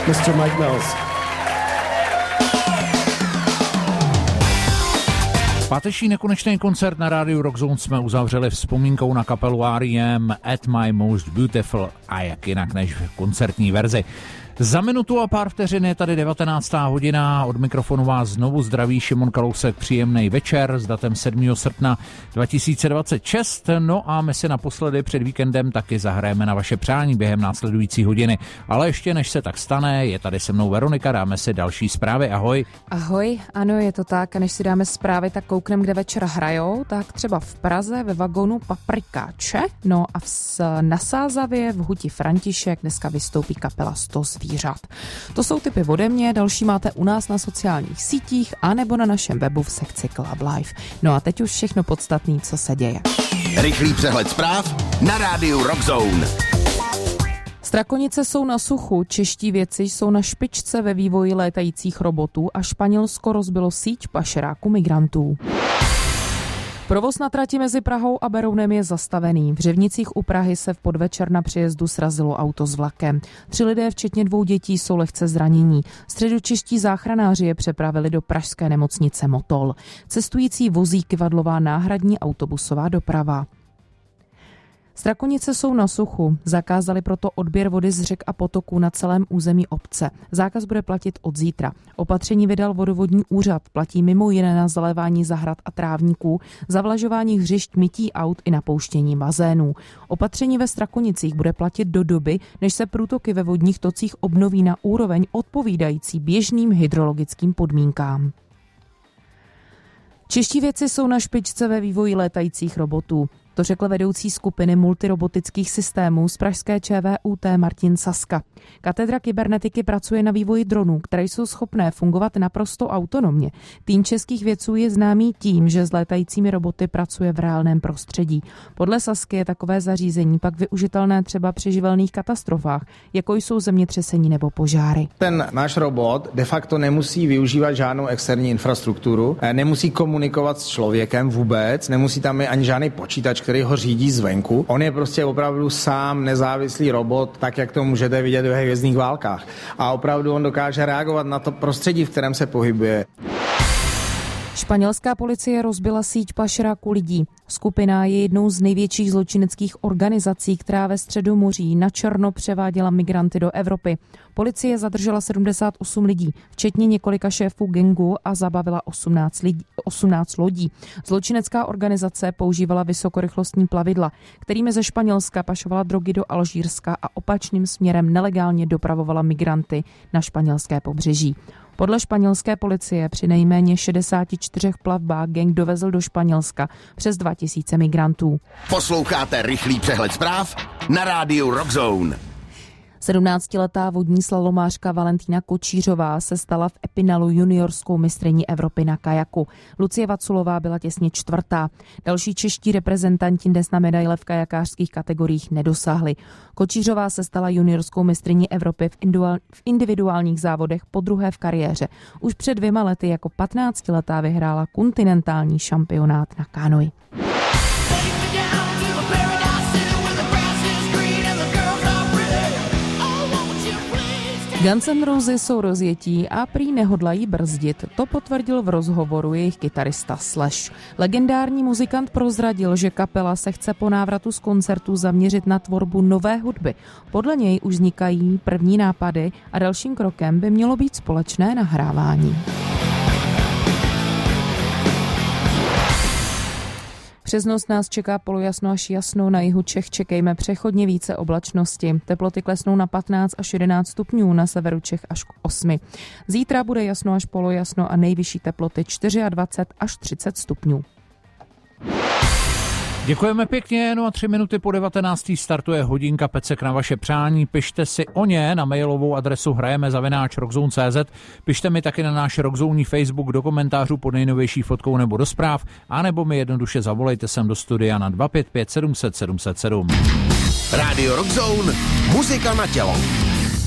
Mr. Mike Mills. Páteční nekonečný koncert na rádiu Rockzone jsme uzavřeli vzpomínkou na kapelu R.E.M. At My Most Beautiful, a jak jinak než v koncertní verzi. Za minutu a pár vteřin je tady 19. hodina. Od mikrofonu vás znovu zdraví Šimon Kalousek. Příjemný večer s datem 7. srpna 2026. No a my si naposledy před víkendem taky zahrajeme na vaše přání během následující hodiny. Ale ještě než se tak stane, je tady se mnou Veronika, dáme si další zprávy. Ahoj. Ahoj, ano, je to tak. A než si dáme zprávy, tak koukneme, kde večer hrajou. Tak třeba v Praze ve vagonu Paprikáče. No a na Sázavě v Huti František dneska vystoupí kapela 100 zvířat. To jsou tipy ode mě, další máte u nás na sociálních sítích a nebo na našem webu v sekci Club Live. No a teď už všechno podstatné, co se děje. Rychlý přehled zpráv na rádiu Rockzone. Strakonice jsou na suchu, čeští vědci jsou na špičce ve vývoji létajících robotů a Španělsko rozbilo síť pašeráků migrantů. Provoz na trati mezi Prahou a Berounem je zastavený. V Řevnicích u Prahy se v podvečer na přejezdu srazilo auto s vlakem. 3 lidé, včetně 2 dětí, jsou lehce zranění. Středočeští záchranáři je přepravili do pražské nemocnice Motol. Cestující vozí kyvadlová náhradní autobusová doprava. Strakonice jsou na suchu, zakázali proto odběr vody z řek a potoků na celém území obce. Zákaz bude platit od zítra. Opatření vydal vodovodní úřad, platí mimo jiné na zalévání zahrad a trávníků, zavlažování hřišť, mytí aut i napouštění bazénů. Opatření ve Strakonicích bude platit do doby, než se průtoky ve vodních tocích obnoví na úroveň odpovídající běžným hydrologickým podmínkám. Čeští vědci jsou na špičce ve vývoji létajících robotů. To řekl vedoucí skupiny multirobotických systémů z pražské ČVUT Martin Saska. Katedra kybernetiky pracuje na vývoji dronů, které jsou schopné fungovat naprosto autonomně. Tým českých vědců je známý tím, že s létajícími roboty pracuje v reálném prostředí. Podle Sasky je takové zařízení pak využitelné třeba při živelných katastrofách, jako jsou zemětřesení nebo požáry. Ten náš robot de facto nemusí využívat žádnou externí infrastrukturu, nemusí komunikovat s člověkem vůbec, nemusí tam ani žádný počítač, který ho řídí zvenku. On je prostě opravdu sám nezávislý robot, tak jak to můžete vidět ve Hvězdných válkách. A opravdu on dokáže reagovat na to prostředí, v kterém se pohybuje. Španělská policie rozbila síť pašeráků lidí. Skupina je jednou z největších zločineckých organizací, která ve Středomoří na černo převáděla migranty do Evropy. Policie zadržela 78 lidí, včetně několika šéfů gangu, a zabavila 18 lodí. Zločinecká organizace používala vysokorychlostní plavidla, kterými ze Španělska pašovala drogy do Alžírska a opačným směrem nelegálně dopravovala migranty na španělské pobřeží. Podle španělské policie při nejméně 64 plavbách gang dovezl do Španělska přes 2000 migrantů. Posloucháte rychlý přehled zpráv na rádiu Rockzone. 17letá vodní slalomářka Valentína Kočířová se stala v Epinalu juniorskou mistryní Evropy na kajaku. Lucie Vaculová byla těsně 4. Další čeští reprezentanti dnes na medaile v kajakářských kategoriích nedosáhli. Kočířová se stala juniorskou mistryní Evropy v individuálních závodech podruhé v kariéře. Už před 2 lety jako 15letá vyhrála kontinentální šampionát na kánoi. Guns N' Roses jsou rozjetí a prý nehodlají brzdit. To potvrdil v rozhovoru jejich kytarista Slash. Legendární muzikant prozradil, že kapela se chce po návratu z koncertů zaměřit na tvorbu nové hudby. Podle něj už vznikají první nápady a dalším krokem by mělo být společné nahrávání. Přes noc nás čeká polojasno až jasno, na jihu Čech čekejme přechodně více oblačnosti. Teploty klesnou na 15 až 11 stupňů, na severu Čech až k 8. Zítra bude jasno až polojasno a nejvyšší teploty 24 až 30 stupňů. Děkujeme pěkně, no a 3 minuty po 19. startuje hodinka pecek na vaše přání. Pište si o ně na mailovou adresu hrajeme@rockzone.cz. Pište mi taky na náš Rockzone Facebook do komentářů pod nejnovější fotkou nebo do zpráv, anebo mi jednoduše zavolejte sem do studia na 255 700 707. Rádio Rockzone, muzika na tělo.